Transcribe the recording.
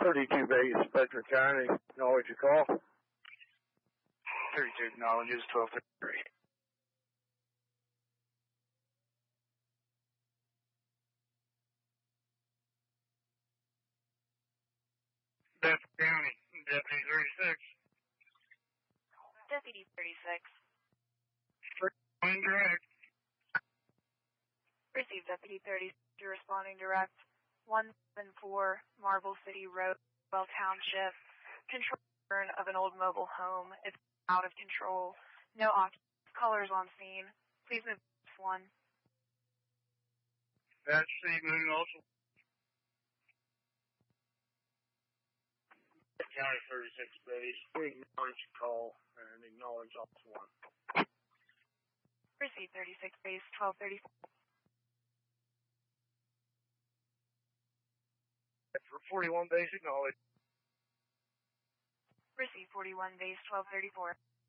32 base, Bedford County. Acknowledge your call. 32 acknowledges 1233. Bedford County, Deputy 36. Deputy 36. Indirect. Received Deputy 36, responding direct. 174 Marble City Road, Well Township. Control burn of an old mobile home. It's out of control. No occupants. Callers on scene. Please move to 1. That's moving also. County 36 base. We acknowledge your call and acknowledge Officer 1. Received 36 base, 1234. For 41 base, acknowledge. Received 41 base, 1234.